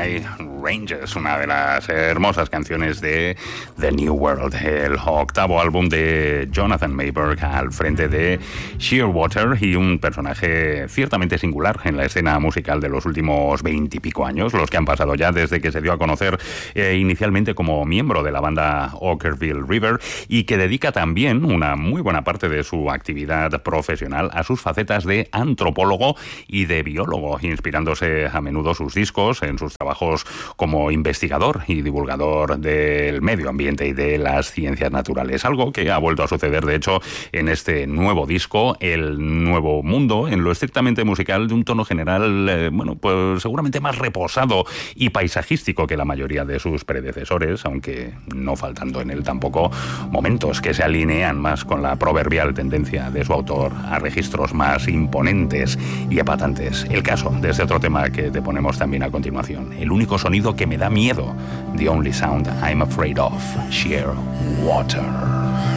High Ranges, una de las hermosas canciones de The New World, el octavo álbum de Jonathan Mayberg al frente de Shearwater, y un personaje ciertamente singular en la escena musical de los últimos 20 y pico años, los que han pasado ya desde que se dio a conocer inicialmente como miembro de la banda Okkervil River, y que dedica también una muy buena parte de su actividad profesional a sus facetas de antropólogo y de biólogo, inspirándose a menudo sus discos en sus trabajos como investigador y divulgador del medio ambiente y de las ciencias naturales, algo que ha vuelto a suceder de hecho en este nuevo disco, El Nuevo Mundo, en lo estrictamente musical, de un tono general pues seguramente más reposado y paisajístico que la mayoría de sus predecesores, aunque no faltando en él tampoco momentos que se alinean más con la proverbial tendencia de su autor a registros más imponentes y epatantes. El caso de este otro tema que te ponemos también a continuación, el único sonido que me da miedo, The Only Sound I'm Afraid of, Shearwater.